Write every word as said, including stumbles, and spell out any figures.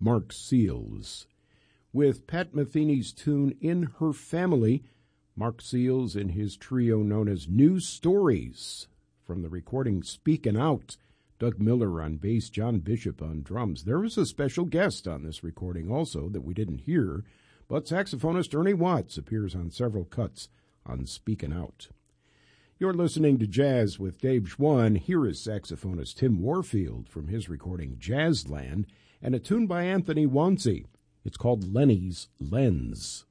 Mark Seals. With Pat Metheny's tune In Her Family, Mark Seals and his trio known as New Stories. From the recording Speakin' Out, Doug Miller on bass, John Bishop on drums. There was a special guest on this recording also that we didn't hear, but saxophonist Ernie Watts appears on several cuts on Speakin' Out. You're listening to Jazz with Dave Schwann. Here is saxophonist Tim Warfield from his recording Jazzland, and a tune by Anthony Wansi. It's called Lenny's Lens.